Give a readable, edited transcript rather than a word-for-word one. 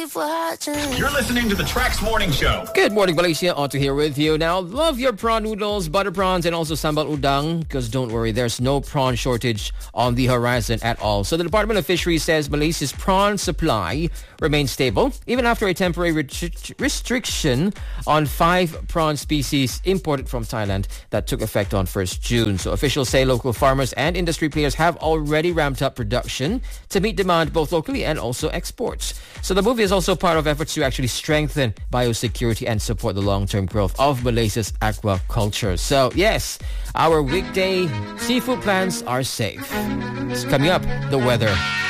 You're listening to the Trax Morning Show. Good morning, Malaysia. Otto here with you. Now, love your prawn noodles, butter prawns, and also sambal udang. Because don't worry, there's no prawn shortage on the horizon at all. So the Department of Fisheries says Malaysia's prawn supply remains stable, even after a temporary restriction on 5 prawn species imported from Thailand that took effect on 1st June. So officials say local farmers and industry players have already ramped up production to meet demand both locally and also exports. So the move is also part of efforts to actually strengthen biosecurity and support the long-term growth of Malaysia's aquaculture. So yes, our weekday seafood plans are safe. It's coming up, the weather.